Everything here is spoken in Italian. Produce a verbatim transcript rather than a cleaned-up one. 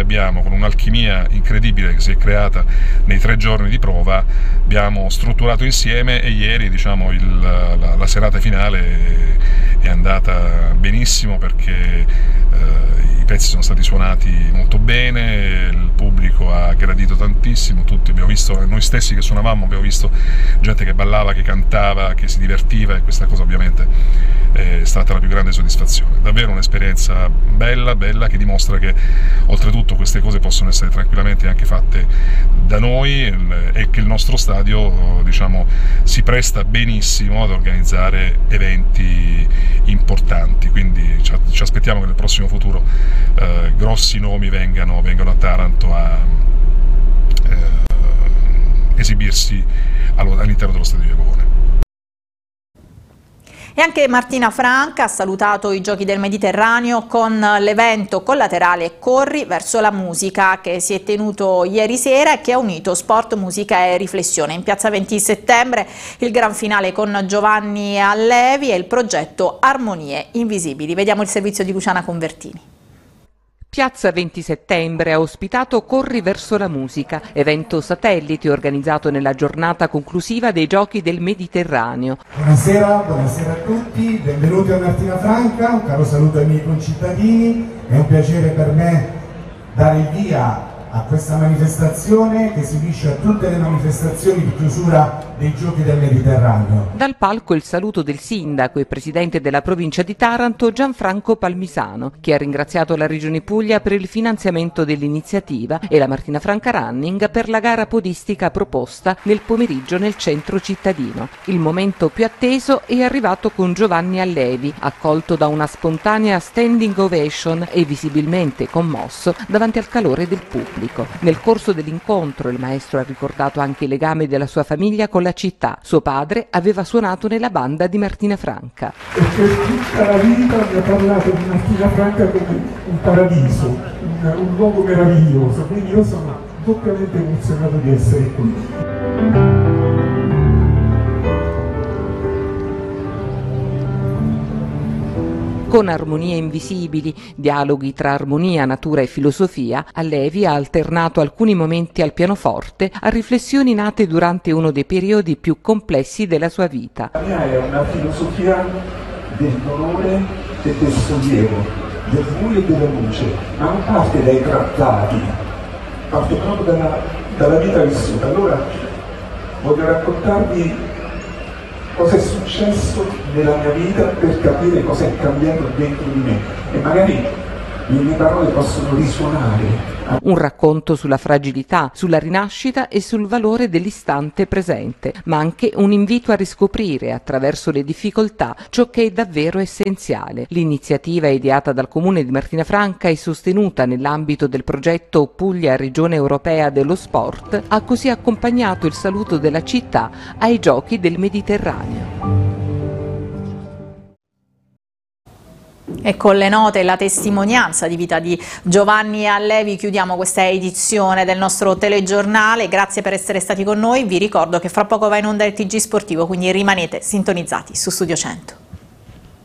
abbiamo, con un'alchimia incredibile che si è creata nei tre giorni di prova, abbiamo strutturato insieme e ieri, diciamo, il, la, la serata finale è andata benissimo perché eh, i pezzi sono stati suonati molto bene, il pubblico ha gradito tantissimo, tutti abbiamo visto, noi stessi che suonavamo abbiamo visto gente che ballava, che cantava, che si divertiva, e questa cosa ovviamente è stata la più grande soddisfazione. Davvero un'esperienza bella, bella, che dimostra che oltretutto queste cose possono essere tranquillamente anche fatte da noi e che il nostro stadio, diciamo, si presta benissimo ad organizzare eventi importanti, quindi ci aspettiamo che nel prossimo futuro eh, grossi nomi vengano, vengano a Taranto a eh, esibirsi all'interno dello stadio di Acovone. E anche Martina Franca ha salutato i Giochi del Mediterraneo con l'evento collaterale Corri verso la musica, che si è tenuto ieri sera e che ha unito sport, musica e riflessione. In piazza venti settembre il gran finale con Giovanni Allevi e il progetto Armonie Invisibili. Vediamo il servizio di Luciana Convertini. Piazza venti settembre ha ospitato Corri verso la musica, evento satellite organizzato nella giornata conclusiva dei Giochi del Mediterraneo. Buonasera, buonasera a tutti, benvenuti a Martina Franca, un caro saluto ai miei concittadini, è un piacere per me dare il via a questa manifestazione che si unisce a tutte le manifestazioni di chiusura dei Giochi del Mediterraneo. Dal palco il saluto del sindaco e presidente della provincia di Taranto Gianfranco Palmisano, che ha ringraziato la Regione Puglia per il finanziamento dell'iniziativa e la Martina Franca Running per la gara podistica proposta nel pomeriggio nel centro cittadino. Il momento più atteso è arrivato con Giovanni Allevi, accolto da una spontanea standing ovation e visibilmente commosso davanti al calore del pubblico. Nel corso dell'incontro il maestro ha ricordato anche il legame della sua famiglia con la città. Suo padre aveva suonato nella banda di Martina Franca. E per tutta la vita mi ha parlato di Martina Franca come un paradiso, un, un luogo meraviglioso, quindi io sono doppiamente emozionato di essere qui. Con Armonie Invisibili, dialoghi tra armonia, natura e filosofia, Allevi ha alternato alcuni momenti al pianoforte a riflessioni nate durante uno dei periodi più complessi della sua vita. La mia è una filosofia del dolore e del sollievo, del buio e della luce, ma non parte dai trattati, parte proprio dalla, dalla vita vissuta. Allora voglio raccontarvi cosa è successo nella mia vita per capire cosa è cambiato dentro di me e magari le mie parole possono risuonare. Un racconto sulla fragilità, sulla rinascita e sul valore dell'istante presente, ma anche un invito a riscoprire attraverso le difficoltà ciò che è davvero essenziale. L'iniziativa ideata dal Comune di Martina Franca e sostenuta nell'ambito del progetto Puglia Regione Europea dello Sport ha così accompagnato il saluto della città ai Giochi del Mediterraneo. E con le note e la testimonianza di vita di Giovanni Allevi chiudiamo questa edizione del nostro telegiornale. Grazie per essere stati con noi. Vi ricordo che fra poco va in onda il T G Sportivo, quindi rimanete sintonizzati su Studio cento.